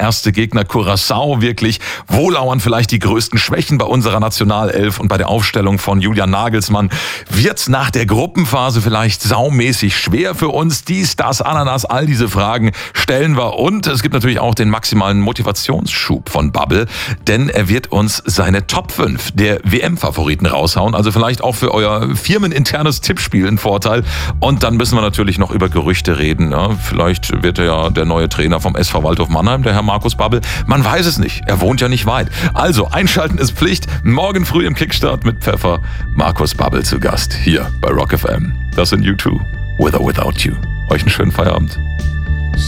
erste Gegner Curaçao wirklich? Wo lauern vielleicht die größten Schwächen bei unserer Nationalelf und bei der Aufstellung von Julian Nagelsmann? Wird's nach der Gruppenphase vielleicht saumäßig schwer für uns? Dies, das, Ananas, all diese Fragen stellen wir. Und es gibt natürlich auch den maximalen Motivationsschub von Babbel, denn er wird uns seine Top 5 der WM-Favoriten raushauen. Also vielleicht auch für euer firmeninternes Tippspiel ein Vorteil. Und dann müssen wir natürlich noch über Gerüchte reden. Ja, vielleicht wird er ja der neue Trainer vom SV Waldhof Mannheim, der Herr Markus Babbel. Man weiß es nicht. Er wohnt ja nicht weit. Also, einschalten ist Pflicht. Morgen früh im Kickstart mit Pfeffer. Markus Babbel zu Gast hier bei Rock FM. Das sind U2. With or Without You. Euch einen schönen Feierabend.